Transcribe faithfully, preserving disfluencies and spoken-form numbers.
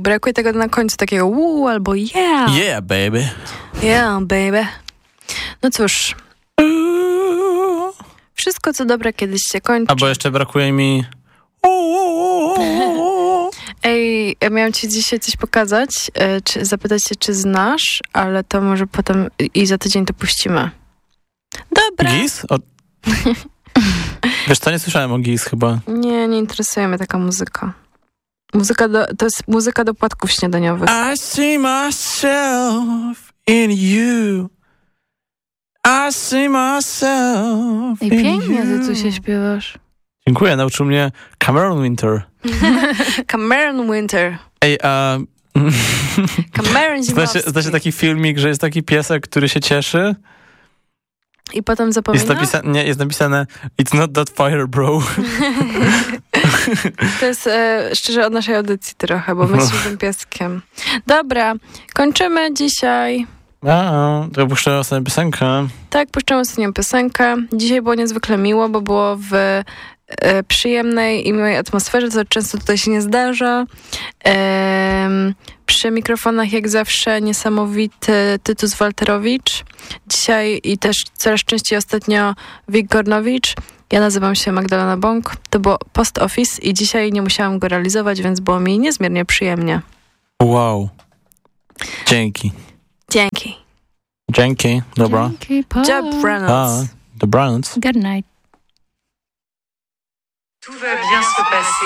brakuje tego na końcu takiego woo albo yeah. Yeah, baby. Yeah, baby. No cóż. Wszystko, co dobre, kiedyś się kończy. Albo jeszcze brakuje mi... Ej, ja miałam ci dzisiaj coś pokazać, czy zapytać się, czy znasz, ale to może potem i za tydzień to puścimy. Dobra. Gis? O... Wiesz co, nie słyszałem o Gis chyba. Nie, nie interesuje mnie taka muzyka. Muzyka do, to jest muzyka do płatków śniadaniowych. I see myself in you. I see myself I in pięknie, you. że tu się śpiewasz. Dziękuję, nauczył mnie Cameron Winter. Cameron Winter. Ej, a... Cameron Zna się, zna się taki filmik, że jest taki piesek, który się cieszy. I potem zapomina? Jest napisane, nie, jest napisane It's not that fire, bro. To jest e, szczerze od naszej audycji trochę, bo my jesteśmy tym pieskiem. Dobra, kończymy dzisiaj. A, to puszczę ostatnią piosenkę. Tak, puszczamy ostatnią piosenkę. Dzisiaj było niezwykle miło, bo było w e, przyjemnej i miłej atmosferze, co często tutaj się nie zdarza. E, przy mikrofonach jak zawsze niesamowity Tytus Walterowicz. Dzisiaj i też coraz częściej ostatnio Wik Gornowicz. Ja nazywam się Magdalena Bąk. To było Post Office i dzisiaj nie musiałam go realizować, więc było mi niezmiernie przyjemnie. Wow. Dzięki. Dzięki. Dzięki. Dobra. Dzięki, pa. Job Reynolds. A, dobranoc. Good night. Tout va bien se passer.